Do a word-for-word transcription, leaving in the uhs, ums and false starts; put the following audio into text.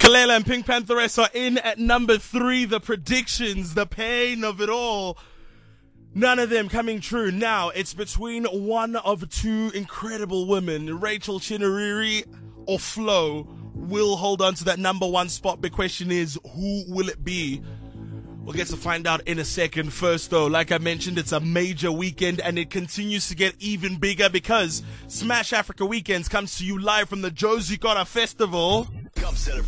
Kelela and Pink Pantheress are in at number three. The predictions, the pain of it all, none of them coming true. Now it's between one of two incredible women, Rachel Chinariri or Flo, will hold on to that number one spot. The question is, who will it be? We'll get to find out in a second. First though, like I mentioned, it's a major weekend and it continues to get even bigger because Smash Africa Weekends comes to you live from the Josie Kora Festival. Come celebrate.